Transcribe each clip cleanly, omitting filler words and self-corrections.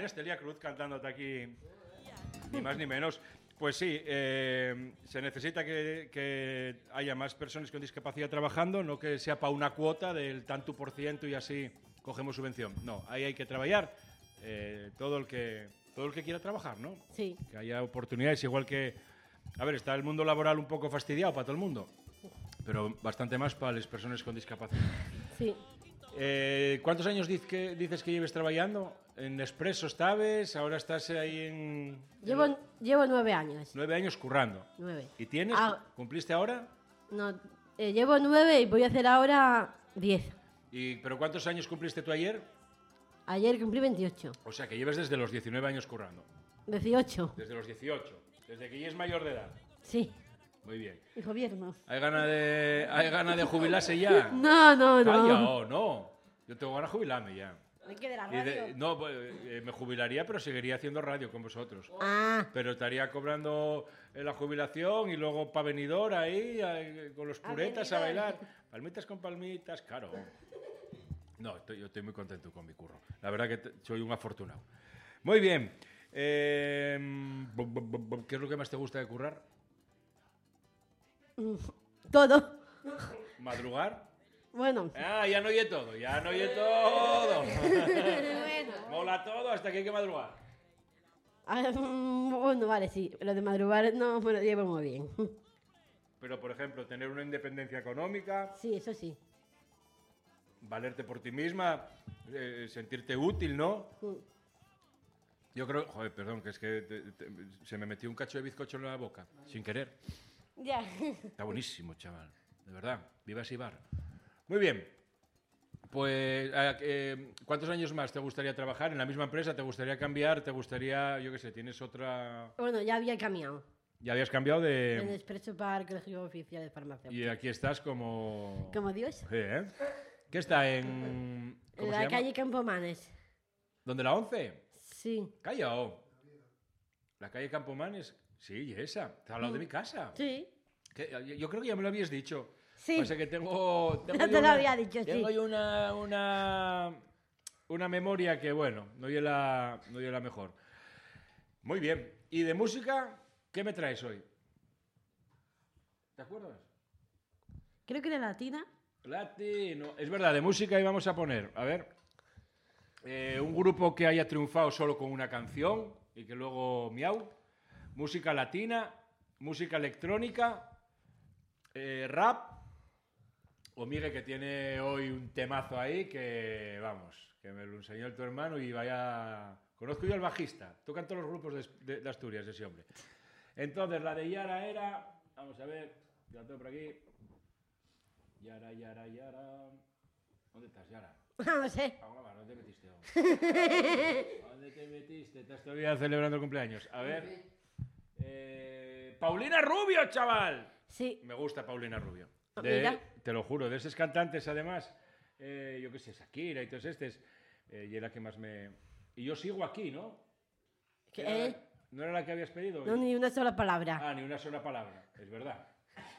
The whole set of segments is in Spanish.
Tania Estelia Cruz cantándote aquí, ni más ni menos. Pues sí, se necesita que haya más personas con discapacidad trabajando, no que sea para una cuota del tanto por ciento y así cogemos subvención. No, ahí hay que trabajar todo el que quiera trabajar, ¿no? Sí. Que haya oportunidades, igual que... A ver, está el mundo laboral un poco fastidiado para todo el mundo, pero bastante más para las personas con discapacidad. Sí. ¿Cuántos años dices que lleves trabajando? ¿En Nespresso estabas? ¿Ahora estás ahí en...? Llevo 9 años. 9 años currando. 9. ¿Y tienes? ¿Cumpliste ahora? No, llevo 9 y voy a hacer ahora 10. ¿Pero cuántos años cumpliste tú ayer? Ayer cumplí 28. O sea, que lleves desde los 19 años currando. 18. Desde los 18. Desde que ya es mayor de edad. Sí. Muy bien. Y gobierno. ¿Hay ganas de jubilarse ya? No. No. Yo tengo ganas de jubilarme ya. ¿Me quedé la radio? Me jubilaría, pero seguiría haciendo radio con vosotros. Ah. Pero estaría cobrando la jubilación y luego para venidor ahí, con los puretas a bailar. Palmitas con palmitas, claro. No, yo estoy muy contento con mi curro. La verdad que soy un afortunado. Muy bien. ¿Qué es lo que más te gusta de currar? Todo. ¿Madrugar? Bueno. Ya no oye todo. Bueno. Mola todo hasta que hay que madrugar. Bueno, vale, sí. Lo de madrugar no me lo llevo muy bien. Pero, por ejemplo, tener una independencia económica... Sí, eso sí. Valerte por ti misma, sentirte útil, ¿no? Yo creo... Joder, perdón, que es que se me metió un cacho de bizcocho en la boca, sin querer. Ya. Está buenísimo, chaval. De verdad. Viva Sibar. Muy bien. Pues, ¿cuántos años más te gustaría trabajar en la misma empresa? ¿Te gustaría cambiar? ¿Te gustaría, yo qué sé, tienes otra...? Bueno, ya había cambiado. ¿Ya habías cambiado de...? En Expreso para el Colegio Oficial de Farmacia. Y aquí estás como... Como Dios. Sí, ¿eh? ¿Qué está en...? En la calle Campomanes. ¿Dónde, la 11? Sí. Callao. ¿La calle Campomanes? Sí, esa. Está al lado de mi casa. Sí. Yo creo que ya me lo habías dicho. Sí. O sea que tengo Ya te lo había dicho, sí. Tengo yo una memoria que, bueno, no es la mejor. Muy bien. ¿Y de música qué me traes hoy? ¿Te acuerdas? Creo que era latina. Latino. Es verdad, de música íbamos a poner, a ver, un grupo que haya triunfado solo con una canción y que luego miau. Música latina, música electrónica, rap. O Miguel, que tiene hoy un temazo ahí que, vamos, que me lo enseñó tu hermano y vaya... Conozco yo al bajista, tocan todos los grupos de Asturias ese hombre. Entonces, la de Yara era... Vamos a ver, ya la tengo por aquí. Yara. ¿Dónde estás, Yara? No sé. ¿Dónde te metiste? ¿Dónde te metiste? Estás todavía celebrando el cumpleaños. A ver. Paulina Rubio, chaval. Sí. Me gusta Paulina Rubio. Mira. Te lo juro, de esos cantantes, además, yo qué sé, Shakira y todos estos, y era la que más me... Y yo sigo aquí, ¿no? ¿Qué? ¿No era la que habías pedido? No, ni una sola palabra. Ni una sola palabra, es verdad.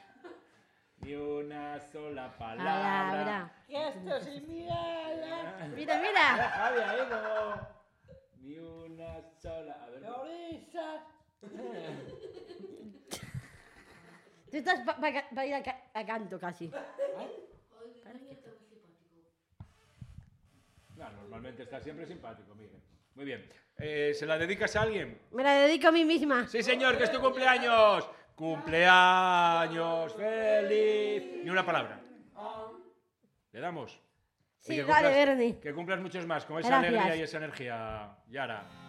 Ni una sola palabra. Esto sí, mira. Mira. Javi, ahí como... Ni una sola... A ver... Tú estás para ir a canto casi. No, normalmente está siempre simpático, Miguel. Muy bien. ¿Se la dedicas a alguien? Me la dedico a mí misma. Sí, señor, que es tu cumpleaños. ¡Cumpleaños feliz! Ni una palabra. ¿Le damos? Sí, Y dale, Bernie. Que cumplas muchos más, con esa Gracias. alegría y esa energía, Yara.